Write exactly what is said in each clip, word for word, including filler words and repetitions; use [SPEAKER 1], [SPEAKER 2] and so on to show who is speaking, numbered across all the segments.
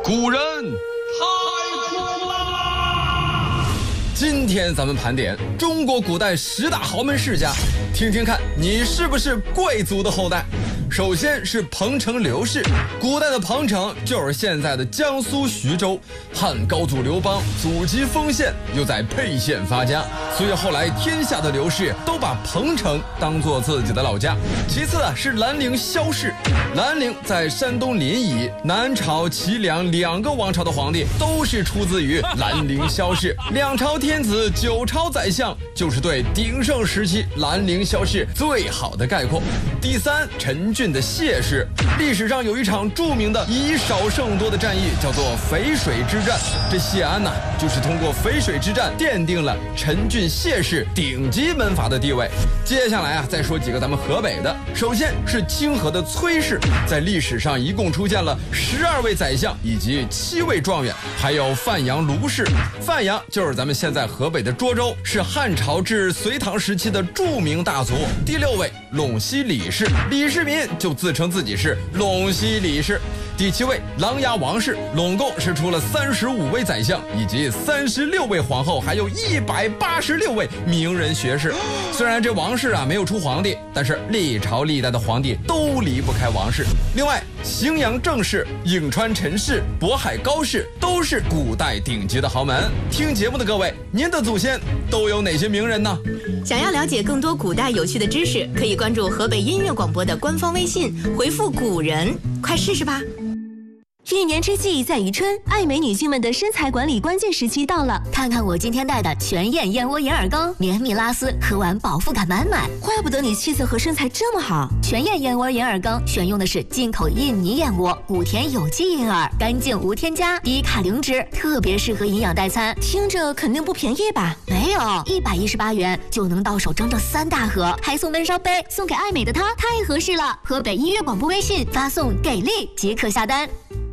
[SPEAKER 1] 古人太苦了。今天咱们盘点中国古代十大豪门世家，听听看你是不是贵族的后代。首先是彭城刘氏，古代的彭城就是现在的江苏徐州，汉高祖刘邦祖籍丰县，又在沛县发家，所以后来天下的刘氏都把彭城当作自己的老家。其次啊是兰陵萧氏，兰陵在山东临沂，南朝齐梁两个王朝的皇帝都是出自于兰陵萧氏，两朝天子九朝宰相就是对鼎盛时期兰陵萧氏最好的概括。第三，陈郡的谢氏，历史上有一场著名的以少胜多的战役，叫做淝水之战。这谢安呐、啊，就是通过淝水之战奠定了陈郡谢氏顶级门阀的地位。接下来啊，再说几个咱们河北的。首先是清河的崔氏，在历史上一共出现了十二位宰相以及七位状元，还有范阳卢氏。范阳就是咱们现在河北的涿州，是汉朝至隋唐时期的著名大族。第六位陇西李氏，李世民就自称自己是陇西李氏。第七位琅琊王氏，拢共是出了三十五位宰相以及三十六位皇后，还有一百八十六位名人学士。虽然这王氏啊没有出皇帝，但是历朝历代的皇帝都离不开王氏。另外荥阳郑氏、颍川陈氏、渤海高氏都是古代顶级的豪门。听节目的各位，您的祖先都有哪些名人呢？
[SPEAKER 2] 想要了解更多古代有趣的知识，可以关注河北音乐广播的官方微信，回复古人，快试试吧。
[SPEAKER 3] 一年之计在于春，爱美女性们的身材管理关键时期到了。看看我今天带的全燕燕窝眼耳膏，绵密拉丝，喝完饱腹感满满。
[SPEAKER 2] 怪不得你气色和身材这么好。
[SPEAKER 3] 全燕燕窝眼耳膏选用的是进口印尼燕窝，古田有机银耳，干净无添加，低卡零脂，特别适合营养代餐。
[SPEAKER 2] 听着肯定不便宜吧？
[SPEAKER 3] 没有，一百一十八元就能到手整整三大盒，还送温烧杯，送给爱美的她，太合适了。河北音乐广播微信发送给力即可下单。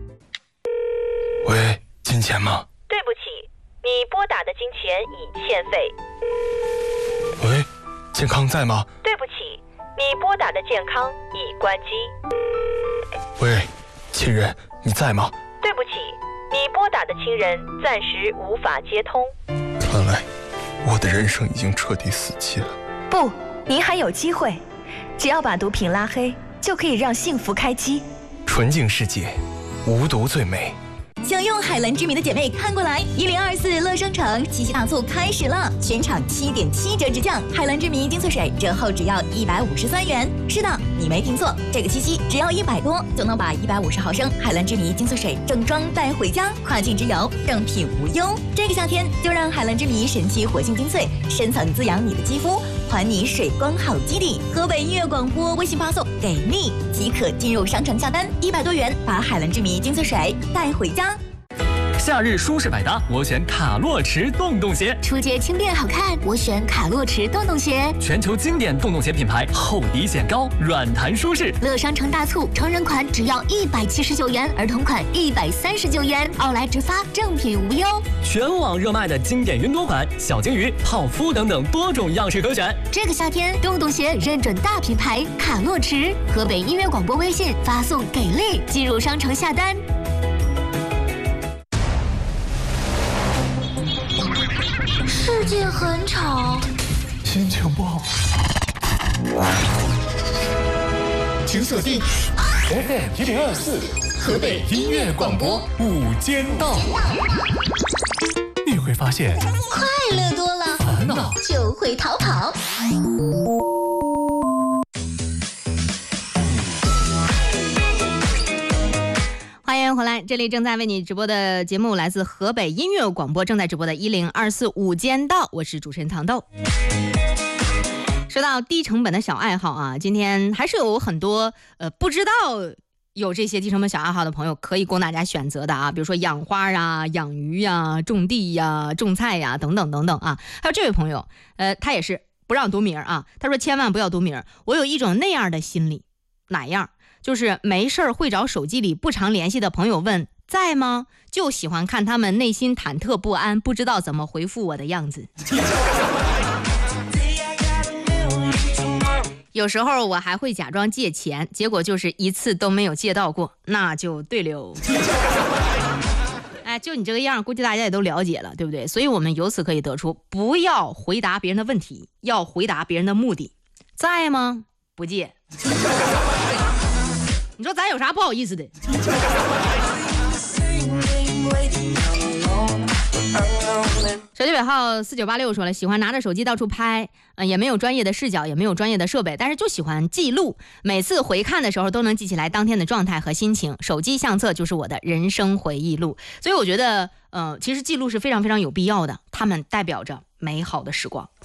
[SPEAKER 4] 喂，金钱吗？
[SPEAKER 5] 对不起，你拨打的金钱已欠费。
[SPEAKER 4] 喂，健康在吗？
[SPEAKER 5] 对不起，你拨打的健康已关机。
[SPEAKER 4] 喂，亲人，你在吗？
[SPEAKER 5] 对不起，你拨打的亲人暂时无法接通。
[SPEAKER 4] 看来我的人生已经彻底死期了。
[SPEAKER 5] 不，您还有机会，只要把毒品拉黑，就可以让幸福开机。
[SPEAKER 4] 纯净世界，无毒最美。
[SPEAKER 3] 想用海蓝之谜的姐妹看过来，一零二四乐商城七夕大促开始了，全场七点七折直降，海蓝之谜精粹水折后只要一百五十三元。是的，你没听错，这个七夕只要一百多就能把一百五十毫升海蓝之谜精粹水正装带回家，跨境之游正品无忧。这个夏天就让海蓝之谜神奇活性精粹深层滋养你的肌肤，还你水光好基底。河北音乐广播微信发送给力即可进入商城下单，一百多元把海蓝之谜精粹水带回家。
[SPEAKER 6] 夏日舒适百搭，我选卡洛驰洞洞鞋。
[SPEAKER 3] 出街轻便好看，我选卡洛驰洞洞鞋。
[SPEAKER 6] 全球经典洞洞鞋品牌，厚底显高，软弹舒适。
[SPEAKER 3] 乐商城大促，成人款只要一百七十九元，儿童款一百三十九元，奥莱直发，正品无忧。
[SPEAKER 6] 全网热卖的经典云朵款、小金鱼、泡芙等等多种样式可选。
[SPEAKER 3] 这个夏天，洞洞鞋认准大品牌卡洛驰。河北音乐广播微信发送给力，进入商城下单。
[SPEAKER 7] 世界很吵，
[SPEAKER 4] 心情不好，
[SPEAKER 7] 请锁定
[SPEAKER 8] F M 一零二四河北音乐广播午间道。你会发现
[SPEAKER 7] 快乐多了，
[SPEAKER 8] 烦恼
[SPEAKER 7] 就会逃跑。
[SPEAKER 2] 欢迎回来，这里正在为你直播的节目来自河北音乐广播，正在直播的一零二四午间道，我是主持人糖豆。说到低成本的小爱好啊，今天还是有很多呃不知道有这些低成本小爱好的朋友可以供大家选择的啊，比如说养花啊、养鱼呀、种地呀、种菜呀等等等等啊。还有这位朋友，呃，他也是不让读名啊，他说千万不要读名，我有一种那样的心理，哪样？就是没事儿会找手机里不常联系的朋友问在吗，就喜欢看他们内心忐忑不安，不知道怎么回复我的样子。 有时候我还会假装借钱，结果就是一次都没有借到过，那就对了。哎，就你这个样，估计大家也都了解了，对不对？所以我们由此可以得出，不要回答别人的问题，要回答别人的目的。在吗？不借。你说咱有啥不好意思的？手机尾号四九八六说了，喜欢拿着手机到处拍，呃，也没有专业的视角，也没有专业的设备，但是就喜欢记录，每次回看的时候都能记起来当天的状态和心情。手机相册就是我的人生回忆录，所以我觉得，呃，其实记录是非常非常有必要的，它们代表着美好的时光。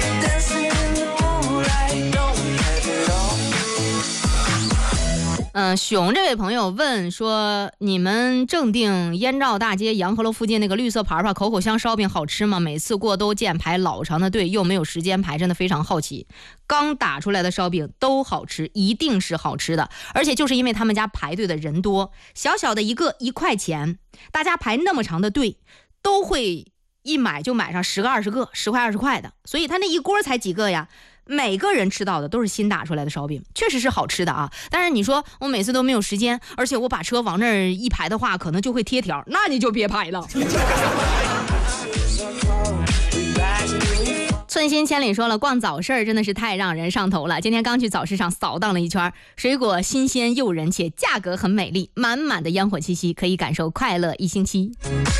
[SPEAKER 2] 嗯、呃，熊这位朋友问说，你们正定燕赵大街洋河楼附近那个绿色牌牌口口香烧饼好吃吗？每次过都见排老长的队，又没有时间排，真的非常好奇。刚打出来的烧饼都好吃，一定是好吃的，而且就是因为他们家排队的人多，小小的一个一块钱，大家排那么长的队，都会一买就买上十个二十个，十块二十块的，所以他那一锅才几个呀？每个人吃到的都是新打出来的烧饼，确实是好吃的啊。但是你说我每次都没有时间，而且我把车往那儿一排的话，可能就会贴条，那你就别排了。寸心千里说了，逛早市真的是太让人上头了。今天刚去早市上扫荡了一圈，水果新鲜诱人，且价格很美丽，满满的烟火气息，可以感受快乐一星期。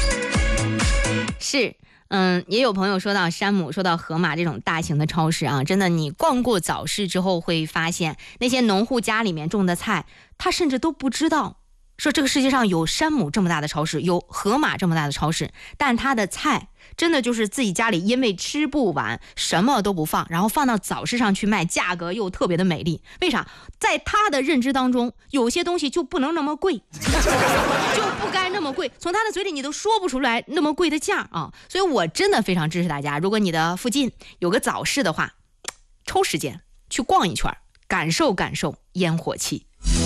[SPEAKER 2] 是。嗯，也有朋友说到山姆，说到盒马这种大型的超市啊，真的，你逛过早市之后会发现，那些农户家里面种的菜，他甚至都不知道，说这个世界上有山姆这么大的超市，有盒马这么大的超市，但他的菜真的就是自己家里因为吃不完，什么都不放，然后放到早市上去卖，价格又特别的美丽。为啥？在他的认知当中，有些东西就不能那么贵，就不该那么贵，从他的嘴里你都说不出来那么贵的价啊！所以我真的非常支持大家，如果你的附近有个早市的话，抽时间去逛一圈，感受感受烟火气。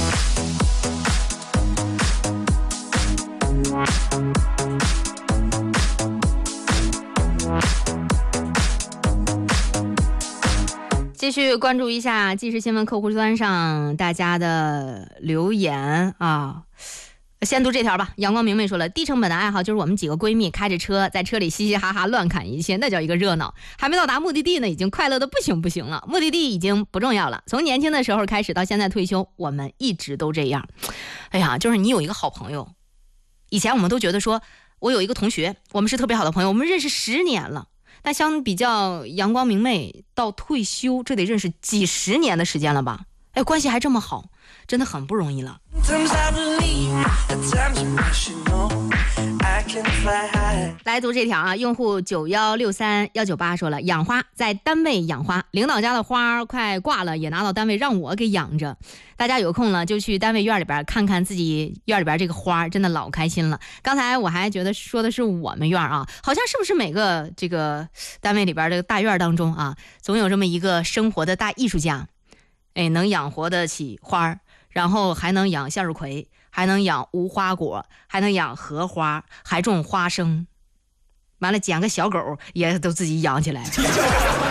[SPEAKER 2] 继续关注一下即时新闻客户端上大家的留言啊，先读这条吧。阳光明媚说了，低成本的爱好就是我们几个闺蜜开着车在车里嘻嘻哈哈乱侃一切，那叫一个热闹。还没到达目的地呢，已经快乐的不行不行了。目的地已经不重要了，从年轻的时候开始到现在退休，我们一直都这样。哎呀，就是你有一个好朋友，以前我们都觉得说，我有一个同学，我们是特别好的朋友，我们认识十年了。但相比较阳光明媚到退休，这得认识几十年的时间了吧？哎，关系还这么好，真的很不容易了。来读这条啊，用户九一六三一九八说了，养花，在单位养花，领导家的花快挂了，也拿到单位让我给养着。大家有空了就去单位院里边看看自己院里边这个花，真的老开心了。刚才我还觉得说的是我们院啊，好像是不是每个这个单位里边这个大院当中啊，总有这么一个生活的大艺术家，哎，能养活得起花，然后还能养向日葵，还能养无花果，还能养荷花，还种花生，完了捡个小狗也都自己养起来。